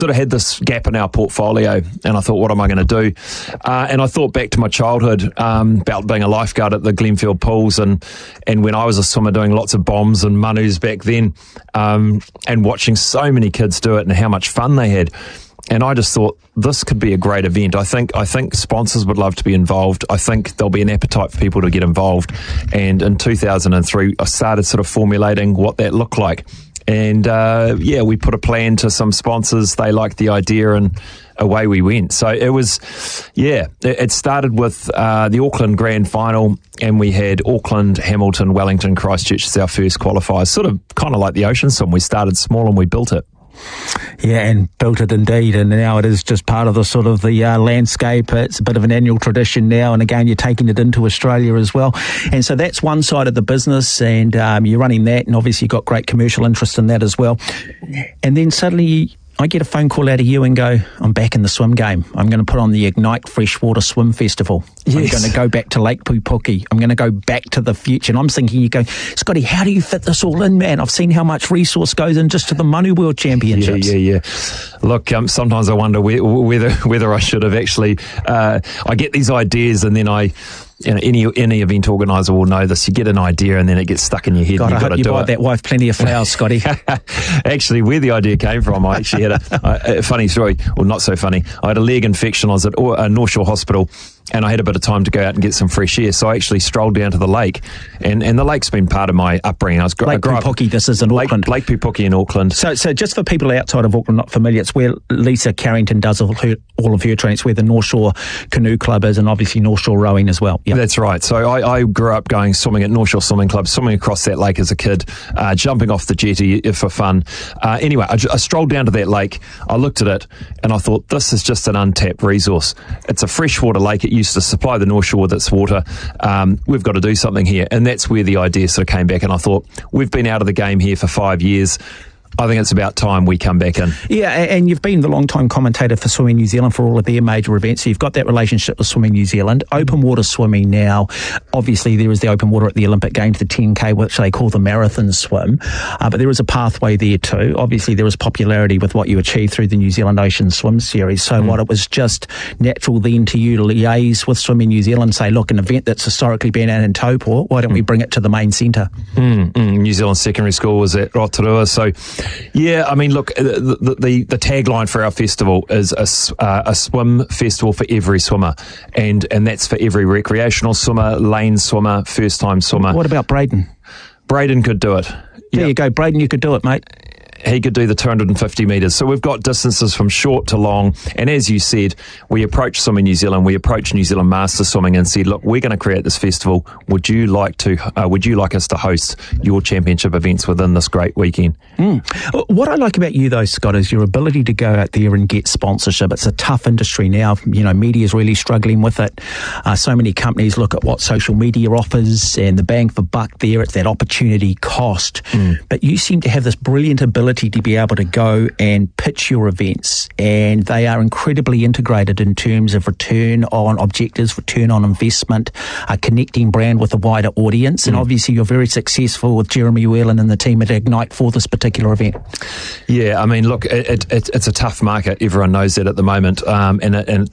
sort of had this gap in our portfolio, and I thought, what am I going to do? And I thought back to my childhood about being a lifeguard at the Glenfield pools, and when I was a swimmer doing lots of bombs and manus back then, and watching so many kids do it and how much fun they had. And I just thought this could be a great event. I think sponsors would love to be involved. I think there'll be an appetite for people to get involved. And in 2003, I started sort of formulating what that looked like. And we put a plan to some sponsors. They liked the idea, and away we went. So it was, it started with the Auckland Grand Final, and we had Auckland, Hamilton, Wellington, Christchurch as our first qualifiers. Sort of kind of like the Ocean Swim. We started small and we built it. Yeah, and built it indeed, and now it is just part of the sort of the landscape. It's a bit of an annual tradition now, and again, you're taking it into Australia as well. And so that's one side of the business, and you're running that, and obviously you've got great commercial interest in that as well. And then suddenly I get a phone call out of you and go, I'm back in the swim game. I'm going to put on the Ignite Freshwater Swim Festival. Yes. I'm going to go back to Lake Pupuki. I'm going to go back to the future. And I'm thinking, you go, Scotty, how do you fit this all in, man? I've seen how much resource goes in just to the Manu World Championships. Yeah. Look, sometimes I wonder whether I should have actually, I get these ideas and then any event organiser will know this. You get an idea and then it gets stuck in your head. God, and I hope you buy that wife plenty of flowers, Scotty. Actually, where the idea came from, I actually had a funny story. Well, not so funny. I had a leg infection. I was at North Shore Hospital, and I had a bit of time to go out and get some fresh air. So I actually strolled down to the lake, and the lake's been part of my upbringing. Lake Pupuki, this is in Auckland. Lake Pupuki in Auckland. So just for people outside of Auckland not familiar, it's where Lisa Carrington does all of her training. It's where the North Shore Canoe Club is, and obviously North Shore Rowing as well. Yep. That's right. So I grew up going swimming at North Shore Swimming Club, swimming across that lake as a kid, jumping off the jetty for fun. Anyway, I strolled down to that lake. I looked at it, and I thought, this is just an untapped resource. It's a freshwater lake. It used to supply the North Shore with its water. We've got to do something here. And that's where the idea sort of came back. And I thought, we've been out of the game here for 5 years. I think it's about time we come back in. Yeah, and you've been the long-time commentator for Swimming New Zealand for all of their major events, so you've got that relationship with Swimming New Zealand. Open water swimming now, obviously there is the open water at the Olympic Games, the 10K, which they call the marathon swim, but there is a pathway there too. Obviously there is popularity with what you achieved through the New Zealand Ocean Swim Series, so it was just natural then to you to liaise with Swimming New Zealand, say, look, an event that's historically been out in Taupō, why don't we bring it to the main centre? New Zealand Secondary School was at Rotorua, so yeah, I mean, look, the tagline for our festival is a swim festival for every swimmer, and that's for every recreational swimmer, lane swimmer, first-time swimmer. What about Braden? Braden could do it. There you go, Braden, you could do it, mate. He could do the 250 metres. So we've got distances from short to long. And as you said, we approached Swimming New Zealand, we approached New Zealand Master Swimming and said, look, we're going to create this festival. Would you like us to host your championship events within this great weekend? What I like about you though, Scott, is your ability to go out there and get sponsorship. It's a tough industry now. You know, media is really struggling with it. So many companies look at what social media offers and the bang for buck there. It's that opportunity cost. But you seem to have this brilliant ability to be able to go and pitch your events, and they are incredibly integrated in terms of return on objectives, return on investment, connecting brand with a wider audience, and obviously you're very successful with Jeremy Whelan and the team at Ignite for this particular event. Yeah, I mean, look, it's a tough market. Everyone knows that at the moment, and